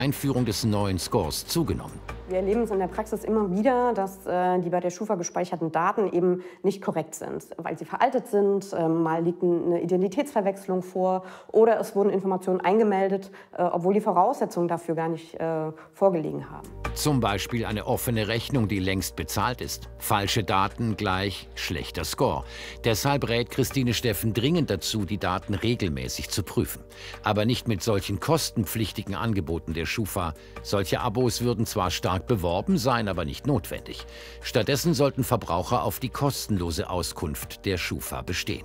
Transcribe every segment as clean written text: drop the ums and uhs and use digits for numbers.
Einführung des neuen Scores zugenommen. Wir erleben es in der Praxis immer wieder, dass die bei der Schufa gespeicherten Daten eben nicht korrekt sind, weil sie veraltet sind, mal liegt eine Identitätsverwechslung vor oder es wurden Informationen eingemeldet, obwohl die Voraussetzungen dafür gar nicht vorgelegen haben. Zum Beispiel eine offene Rechnung, die längst bezahlt ist. Falsche Daten gleich schlechter Score. Deshalb rät Christine Steffen dringend dazu, die Daten regelmäßig zu prüfen. Aber nicht mit solchen kostenpflichtigen Angeboten der Schufa. Solche Abos würden zwar stark beworben sein, aber nicht notwendig. Stattdessen sollten Verbraucher auf die kostenlose Auskunft der Schufa bestehen.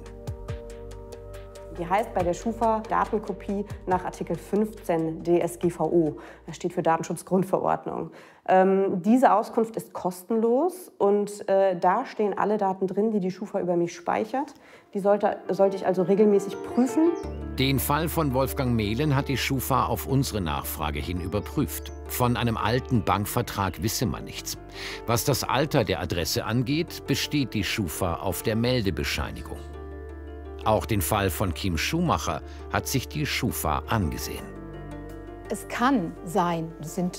Die heißt bei der Schufa Datenkopie nach Artikel 15 DSGVO. Das steht für Datenschutzgrundverordnung. Diese Auskunft ist kostenlos und da stehen alle Daten drin, die die Schufa über mich speichert. Die sollte ich also regelmäßig prüfen. Den Fall von Wolfgang Mehlen hat die Schufa auf unsere Nachfrage hin überprüft. Von einem alten Bankvertrag wisse man nichts. Was das Alter der Adresse angeht, besteht die Schufa auf der Meldebescheinigung. Auch den Fall von Kim Schumacher hat sich die Schufa angesehen. Es kann sein, das sind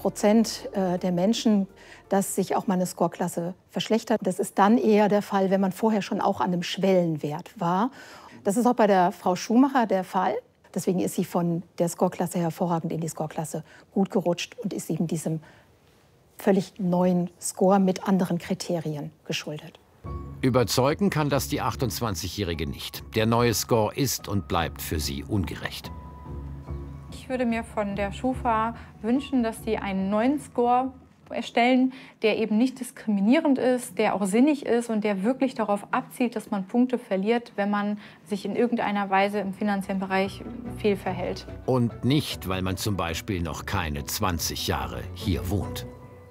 8% der Menschen, dass sich auch mal eine Scoreklasse verschlechtert. Das ist dann eher der Fall, wenn man vorher schon auch an einem Schwellenwert war. Das ist auch bei der Frau Schumacher der Fall. Deswegen ist sie von der Scoreklasse hervorragend in die Scoreklasse gut gerutscht und ist eben diesem völlig neuen Score mit anderen Kriterien geschuldet. Überzeugen kann das die 28-Jährige nicht. Der neue Score ist und bleibt für sie ungerecht. Ich würde mir von der Schufa wünschen, dass sie einen neuen Score erstellen, der eben nicht diskriminierend ist, der auch sinnig ist und der wirklich darauf abzielt, dass man Punkte verliert, wenn man sich in irgendeiner Weise im finanziellen Bereich fehlverhält. Und nicht, weil man zum Beispiel noch keine 20 Jahre hier wohnt.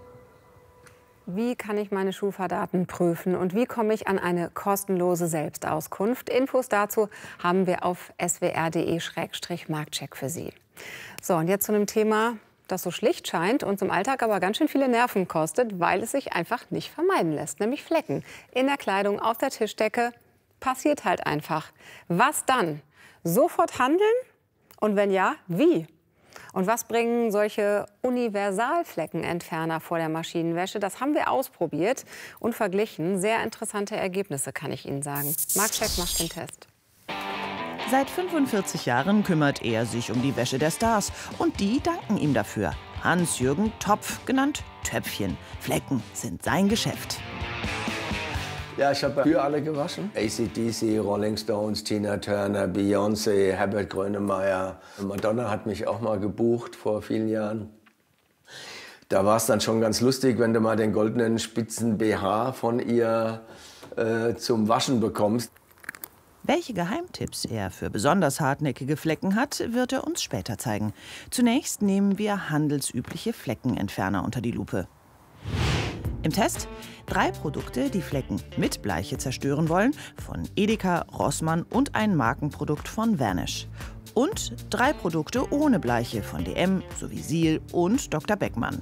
Wie kann ich meine Schufa-Daten prüfen und wie komme ich an eine kostenlose Selbstauskunft? Infos dazu haben wir auf swr.de/marktcheck für Sie. So, und jetzt zu einem Thema, das so schlicht scheint und zum Alltag aber ganz schön viele Nerven kostet, weil es sich einfach nicht vermeiden lässt, nämlich Flecken in der Kleidung, auf der Tischdecke. Passiert halt einfach. Was dann? Sofort handeln? Und wenn ja, wie? Und was bringen solche Universalfleckenentferner vor der Maschinenwäsche? Das haben wir ausprobiert und verglichen. Sehr interessante Ergebnisse, kann ich Ihnen sagen. Marktcheck macht den Test. Seit 45 Jahren kümmert er sich um die Wäsche der Stars. Und die danken ihm dafür. Hans-Jürgen Topf, genannt Töpfchen. Flecken sind sein Geschäft. Ja, ich habe für alle gewaschen. AC/DC, Rolling Stones, Tina Turner, Beyoncé, Herbert Grönemeyer. Madonna hat mich auch mal gebucht vor vielen Jahren. Da war es dann schon ganz lustig, wenn du mal den goldenen spitzen BH von ihr zum Waschen bekommst. Welche Geheimtipps er für besonders hartnäckige Flecken hat, wird er uns später zeigen. Zunächst nehmen wir handelsübliche Fleckenentferner unter die Lupe. Im Test 3 Produkte, die Flecken mit Bleiche zerstören wollen, von Edeka, Rossmann und ein Markenprodukt von Vanish. Und 3 Produkte ohne Bleiche von DM sowie Siel und Dr. Beckmann.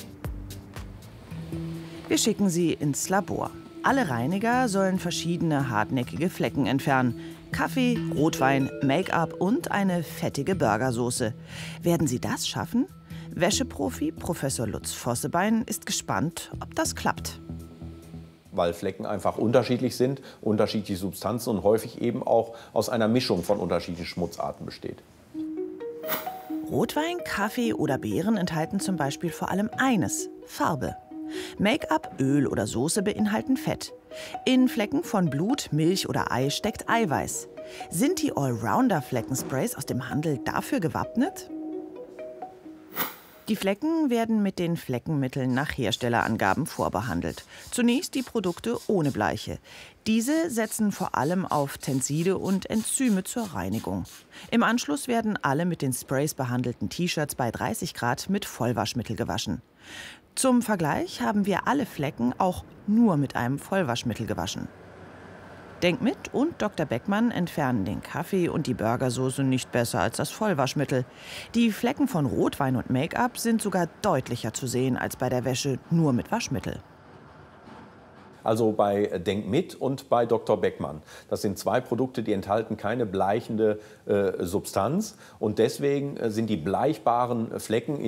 Wir schicken sie ins Labor. Alle Reiniger sollen verschiedene hartnäckige Flecken entfernen. Kaffee, Rotwein, Make-up und eine fettige Burgersoße. Werden sie das schaffen? Wäscheprofi Professor Lutz Vossebein ist gespannt, ob das klappt. Weil Flecken einfach unterschiedlich sind, unterschiedliche Substanzen und häufig eben auch aus einer Mischung von unterschiedlichen Schmutzarten besteht. Rotwein, Kaffee oder Beeren enthalten zum Beispiel vor allem eines: Farbe. Make-up, Öl oder Soße beinhalten Fett. In Flecken von Blut, Milch oder Ei steckt Eiweiß. Sind die Allrounder-Fleckensprays aus dem Handel dafür gewappnet? Die Flecken werden mit den Fleckenmitteln nach Herstellerangaben vorbehandelt. Zunächst die Produkte ohne Bleiche. Diese setzen vor allem auf Tenside und Enzyme zur Reinigung. Im Anschluss werden alle mit den Sprays behandelten T-Shirts bei 30 Grad mit Vollwaschmittel gewaschen. Zum Vergleich haben wir alle Flecken auch nur mit einem Vollwaschmittel gewaschen. Denk mit und Dr. Beckmann entfernen den Kaffee und die Burgersoße nicht besser als das Vollwaschmittel. Die Flecken von Rotwein und Make-up sind sogar deutlicher zu sehen als bei der Wäsche nur mit Waschmittel. Also bei Denk mit und bei Dr. Beckmann. Das sind 2 Produkte, die enthalten keine bleichende Substanz. Und deswegen sind die bleichbaren Flecken